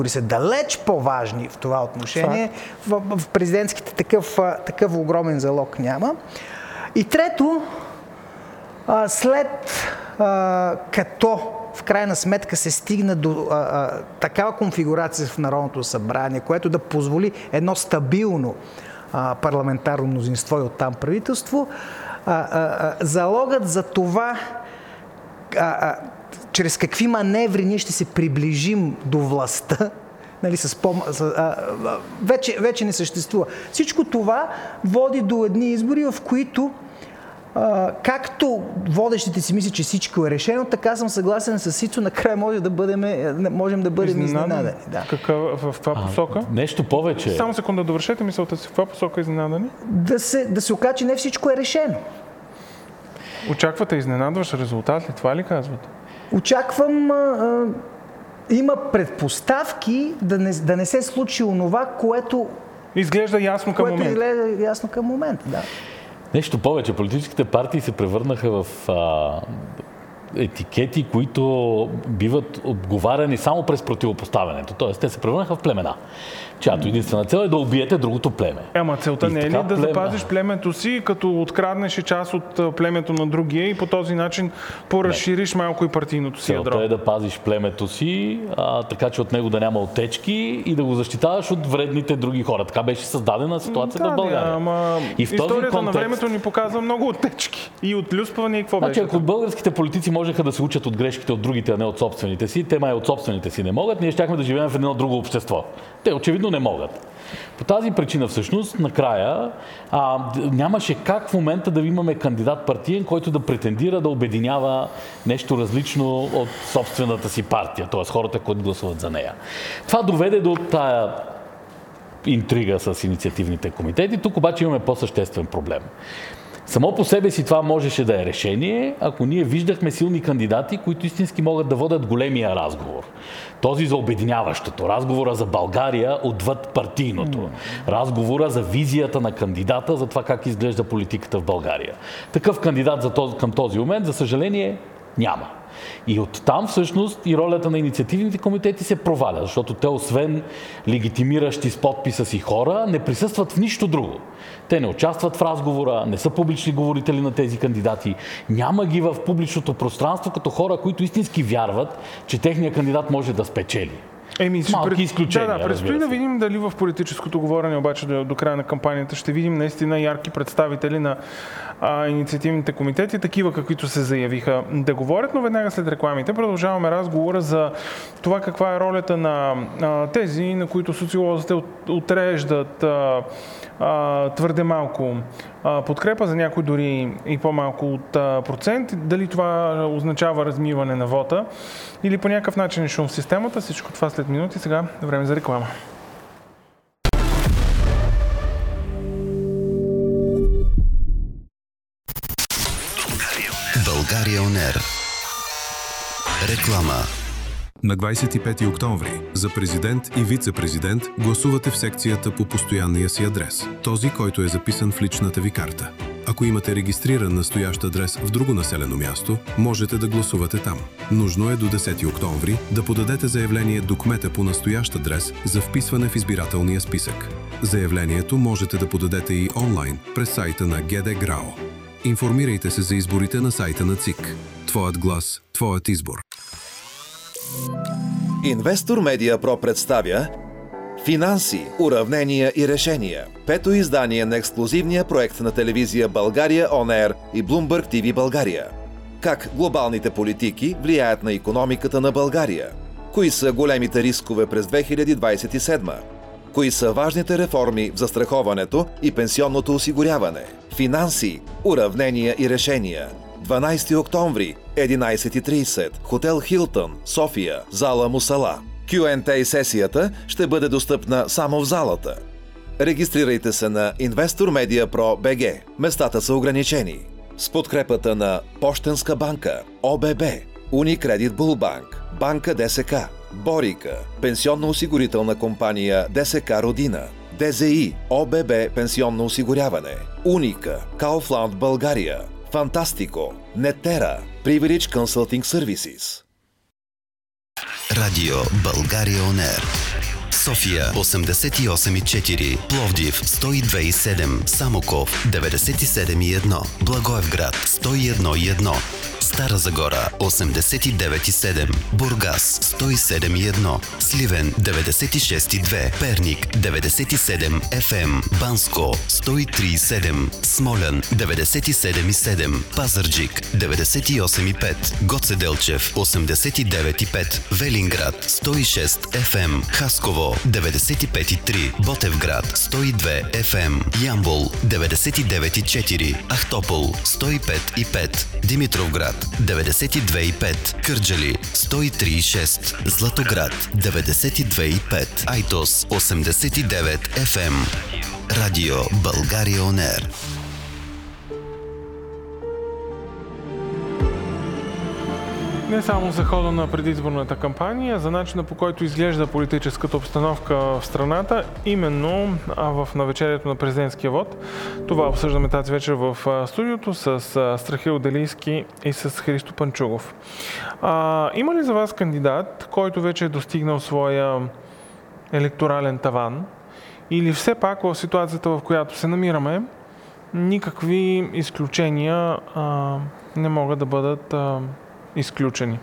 са далеч по-важни в това отношение. В президентските такъв огромен залог няма. И трето, след като в крайна сметка се стигна до такава конфигурация в Народното събрание, което да позволи едно стабилно парламентарно мнозинство и оттам правителство, залогът за това чрез какви маневри ние ще се приближим до властта, нали, вече не съществува. Всичко това води до едни избори, в които както водещите си мислят, че всичко е решено, така съм съгласен с Сицо, накрая можем да бъдем изненадани. Да. В каква посока? Нещо повече. Само секунда, довършете мисълта си. В каква посока изненадани? Да се окаже, че не всичко е решено. Очаквате изненадващ резултат ли? Това ли казвате? Очаквам... има предпоставки да не се случи онова, което... Изглежда ясно към момента. Изглежда ясно към момента, да. Нещо повече. Политическите партии се превърнаха в етикети, които биват отговаряни само през противопоставянето. Тоест, те се превърнаха в племена, чиято единствена цел е да убиете другото племе. Ама целта не е ли да запазиш племето си, като откраднеш и част от племето на другия и по този начин поразшириш малко и партийното си ядро? Целта е да пазиш племето си, така че от него да няма отечки и да го защитаваш от вредните други хора. Така беше създадена ситуацията в България. И в историята на времето ни показва много отечки. И от люспване и какво беше. Ако българските политици можеха да се учат от грешките от другите, а не от собствените си, те май от собствените си не могат, ние щяхме да живеем в едно друго общество. Те очевидно не могат. По тази причина всъщност накрая нямаше как в момента да имаме кандидат партиен, който да претендира да обединява нещо различно от собствената си партия, т.е. хората, които гласуват за нея. Това доведе до тая интрига с инициативните комитети. Тук обаче имаме по-съществен проблем. Само по себе си това можеше да е решение, ако ние виждахме силни кандидати, които истински могат да водят големия разговор. Този за обединяващото, разговора за България отвъд партийното, разговора за визията на кандидата, за това как изглежда политиката в България. Такъв кандидат към този момент, за съжаление, няма. И оттам всъщност и ролята на инициативните комитети се проваля, защото те освен легитимиращи с подписа си хора, не присъстват в нищо друго. Те не участват в разговора, не са публични говорители на тези кандидати, няма ги в публичното пространство като хора, които истински вярват, че техният кандидат може да спечели. Малки изключения. Да, предстои да видим дали в политическото говорене обаче до края на кампанията ще видим наистина ярки представители на инициативните комитети, такива каквито се заявиха да говорят, но веднага след рекламите продължаваме разговора за това каква е ролята на тези, на които социолозите отреждат твърде малко подкрепа, за някой дори и по-малко от процент. Дали това означава размиване на вота или по някакъв начин е шум в системата. Всичко това след минути. Сега време за реклама. България On Air. Реклама. На 25 октомври за президент и вице-президент гласувате в секцията по постоянния си адрес, този, който е записан в личната ви карта. Ако имате регистриран настоящ адрес в друго населено място, можете да гласувате там. Нужно е до 10 октомври да подадете заявление до кмета по настоящ адрес за вписване в избирателния списък. Заявлението можете да подадете и онлайн през сайта на ГД ГРАО. Информирайте се за изборите на сайта на ЦИК. Твоят глас, твоят избор. Инвестор Медиа Про представя Финанси, уравнения и решения. Пето издание на ексклузивния проект на телевизия България On Air и Bloomberg TV България. Как глобалните политики влияят на икономиката на България? Кои са големите рискове през 2027? Кои са важните реформи в застраховането и пенсионното осигуряване? Финанси, уравнения и решения. 12 октомври, 11:30, хотел Хилтън, София, зала Мусала. Q&A сесията ще бъде достъпна само в залата. Регистрирайте се на Investor Media Pro BG. Местата са ограничени. С подкрепата на Пощенска банка, ОББ, Уникредит Булбанк, Банка ДСК, Борика, пенсионно-осигурителна компания ДСК Родина, ДЗИ, ОББ пенсионно осигуряване, Уника, Kaufland България, Фантастико, Нетера, Privilege Consulting Services. Радио България ОН ЕР. София 88,4, Пловдив 102,7, Самоков 97,1, Благоевград 101,1, Стара Загора 89,7, Бургас 107,1, Сливен 96,2, Перник 97 FM, Банско 103,7, Смолян 97,7, Пазарджик 98,5, Гоце Делчев 89,5, Велинград 106 FM, Хасково 95,3, Ботевград 102 FM, Ямбол 99,4, Ахтопол 105,5, Димитровград 92,5, Кърджали 103,6, Златоград 92,5, Айтос 89 FM. Радио България ОН ЕР. Не само за хода на предизборната кампания, за начина по който изглежда политическата обстановка в страната, именно в навечерието на президентския вод. Това обсъждаме тази вечер в студиото с Страхил Делийски и с Христо Панчугов. Има ли за вас кандидат, който вече е достигнал своя електорален таван, или все пак в ситуацията, в която се намираме, никакви изключения не могат да бъдат изключени?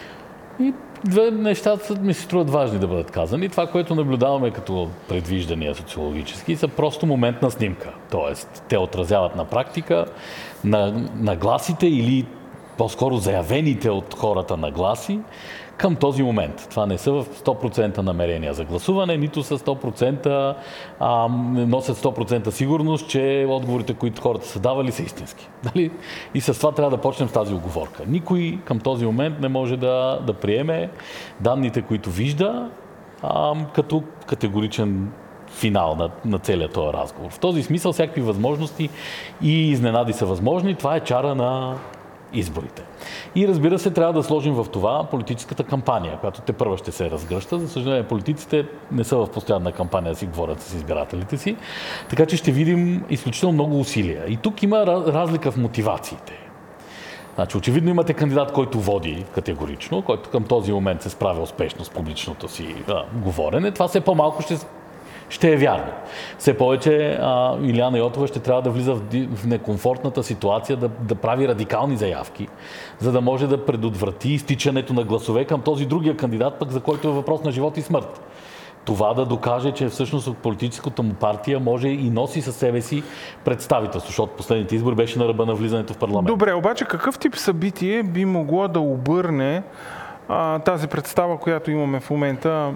И две неща ми се струват важни да бъдат казани. Това, което наблюдаваме като предвиждания социологически, са просто моментна снимка. Тоест, те отразяват на практика на нагласите или по-скоро заявените от хората нагласи към този момент. Това не са в 100% намерения за гласуване, нито са 100% носят 100% сигурност, че отговорите, които хората са давали, са истински. Дали? И с това трябва да почнем с тази уговорка. Никой към този момент не може да приеме данните, които вижда, като категоричен финал на целият този разговор. В този смисъл всякакви възможности и изненади са възможни. Това е чара на изборите. И разбира се, трябва да сложим в това политическата кампания, която тепърва ще се разгръща. За съжаление, политиците не са в постоянна кампания да си говорят с избирателите си. Така че ще видим изключително много усилия. И тук има разлика в мотивациите. Значи, очевидно имате кандидат, който води категорично, който към този момент се справя успешно с публичното си говорене. Това все по-малко ще е вярно. Все повече Илияна Йотова ще трябва да влиза в некомфортната ситуация да прави радикални заявки, за да може да предотврати изтичането на гласове към този другия кандидат, пък за който е въпрос на живот и смърт. Това да докаже, че всъщност от политическата му партия може и носи със себе си представителство, защото последните избори беше на ръба на влизането в парламент. Добре, обаче какъв тип събитие би могло да обърне тази представа, която имаме в момента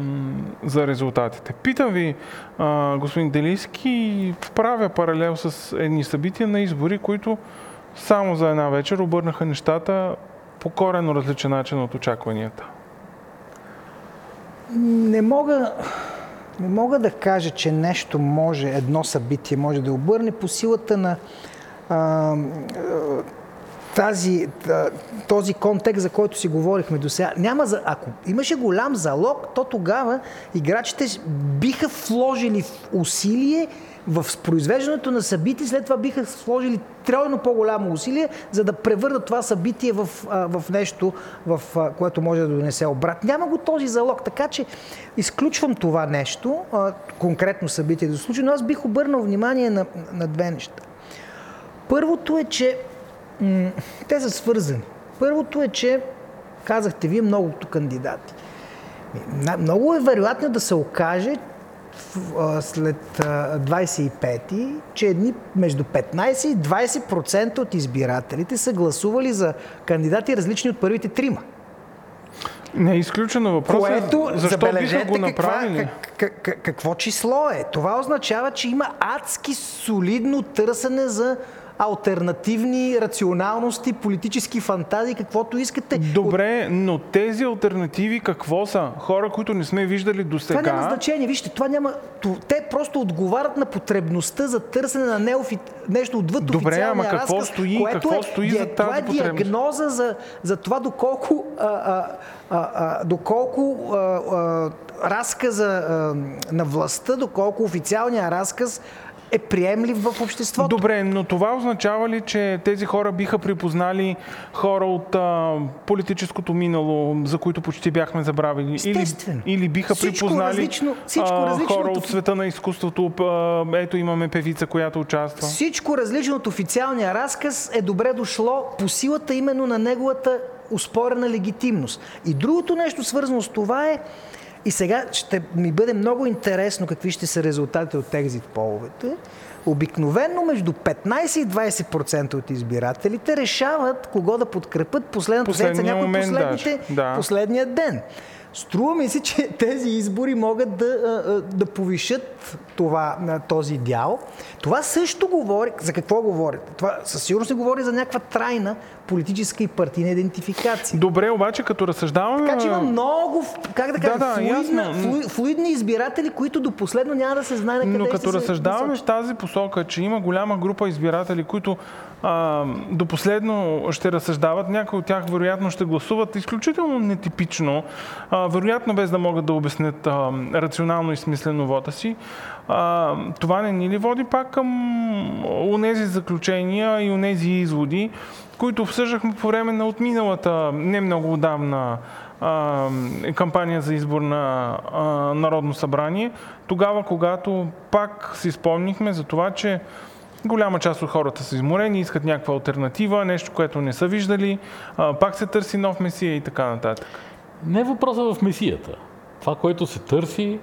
за резултатите? Питам ви, господин Делийски, правя паралел с едни събития на избори, които само за една вечер обърнаха нещата по коренно различен начин от очакванията. Не мога да кажа, че нещо може, едно събитие може да обърне по силата на този контекст, за който си говорихме до сега. Ако имаше голям залог, то тогава играчите биха вложили усилие в произвеждането на събитие, след това биха сложили тройно по-голямо усилие, за да превърнат това събитие в нещо, което може да донесе обрат. Няма го този залог, така че изключвам това нещо, конкретно събитие да се случи, но аз бих обърнал внимание на две неща. Първото е, че те са свързани. Първото е, че казахте вие многото кандидати. Много е вероятно да се окаже след 25-ти, че едни между 15 и 20% от избирателите са гласували за кандидати различни от първите трима. Не е изключено въпрос. Защо биха го направили? Какво число е? Това означава, че има адски солидно търсене за алтернативни рационалности, политически фантазии, каквото искате. Добре, но тези алтернативи какво са? Хора, които не сме виждали до сега. Това няма значение. Вижте, те просто отговарят на потребността за търсене на нещо отвъд официалния разказ. Какво стои за тази потребност? Това е диагноза за това доколко разказа на властта, доколко официалния разказ е приемлив в обществото. Добре, но това означава ли, че тези хора биха припознали хора от политическото минало, за които почти бяхме забравили? Естествено. Или биха припознали хора от света на изкуството? Ето имаме певица, която участва. Всичко различно от официалния разказ е добре дошло по силата именно на неговата оспорена легитимност. И другото нещо свързано с това е, и сега ще ми бъде много интересно какви ще са резултатите от екзит половете. Обикновено между 15 и 20% от избирателите решават кого да подкрепят последната седмица, някой последния ден. Струва ми се, че тези избори могат да повишат този дял. Това също говори... За какво говори? Това със сигурност не говори за някаква трайна политическа и партийна идентификация. Добре, обаче като разсъждаваме... Така че има много, флуидни избиратели, които до последно няма да се знае на къде. Но като разсъждаваме в тази посока, че има голяма група избиратели, които до последно ще разсъждават, някои от тях вероятно ще гласуват изключително нетипично, вероятно без да могат да обяснят рационално и смислено вота си. Това не ни ли води пак към онези заключения и онези изводи, които обсъждахме по време на отминалата не много отдавна кампания за избор на Народно събрание, тогава, когато пак си спомнихме за това, че голяма част от хората са изморени, искат някаква алтернатива, нещо, което не са виждали, пак се търси нов месия и така нататък. Не е въпросът в месията. Това, което се търси,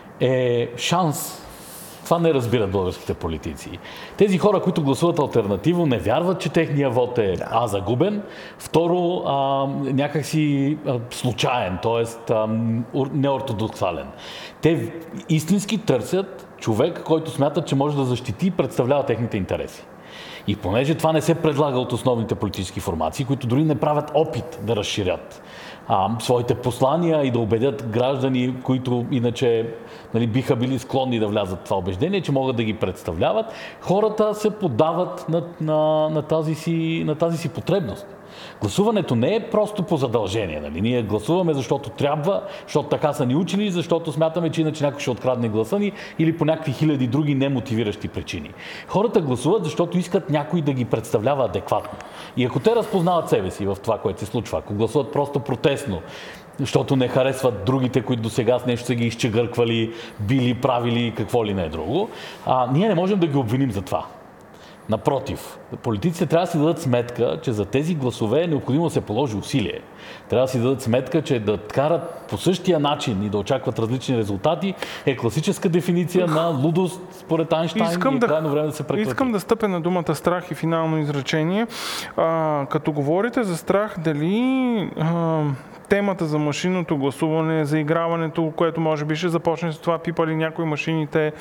е шанс. Това не разбират българските политици. Тези хора, които гласуват алтернативно, не вярват, че техния вод е загубен. Второ, някакси случайен, т.е. неортодоксален. Те истински търсят човек, който смята, че може да защити и представлява техните интереси. И понеже това не се предлага от основните политически формации, които дори не правят опит да разширят своите послания и да убедят граждани, които иначе биха били склонни да влязат в това убеждение, че могат да ги представляват, хората се поддават на тази си потребност. Гласуването не е просто по задължение. Ние гласуваме, защото трябва, защото така са ни учили, защото смятаме, че иначе някой ще открадне гласа ни или по някакви хиляди други немотивиращи причини. Хората гласуват, защото искат някой да ги представлява адекватно. И ако те разпознават себе си в това, което се случва, ако гласуват просто протестно, защото не харесват другите, които досега с нещо са ги изчегърквали, били, правили какво ли не е друго, ние не можем да ги обвиним за това. Напротив, политиците трябва да си дадат сметка, че за тези гласове е необходимо да се положи усилие. Трябва да си дадат сметка, че да карат по същия начин и да очакват различни резултати е класическа дефиниция на лудост според Айнщайн и е крайно време да се прекрати. Искам да стъпя на думата страх и финално изречение. Като говорите за страх, дали темата за машинното гласуване, за играването, което може би ще започне с това, пипали някои машините,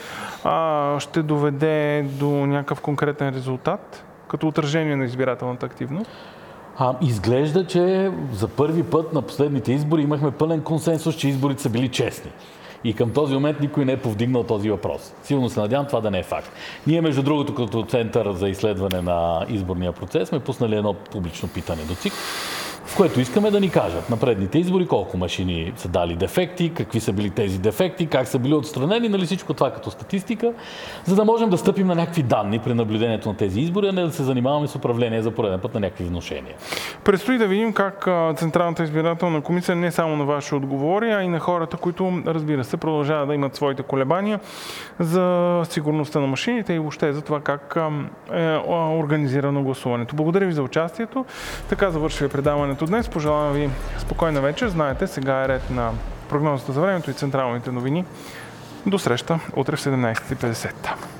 ще доведе до някакъв конкретен резултат, като отражение на избирателната активност? Изглежда, че за първи път на последните избори имахме пълен консенсус, че изборите са били честни. И към този момент никой не е повдигнал този въпрос. Силно се надявам това да не е факт. Ние, между другото, като Център за изследване на изборния процес, сме пуснали едно публично питане до ЦИК, в което искаме да ни кажат на предните избори колко машини са дали дефекти, какви са били тези дефекти, как са били отстранени, всичко това като статистика, за да можем да стъпим на някакви данни при наблюдението на тези избори, а не да се занимаваме с управление за пореден път на някакви внушения. Предстои да видим как Централната избирателна комисия не само на ваши отговори, а и на хората, които, разбира се, продължават да имат своите колебания за сигурността на машините и въобще за това как е организирано гласуването. Благодаря ви за участието. Така завършва предаването днес. Пожелавам ви спокойна вечер. Знаете, сега е ред на прогнозата за времето и централните новини. До среща утре в 17:50.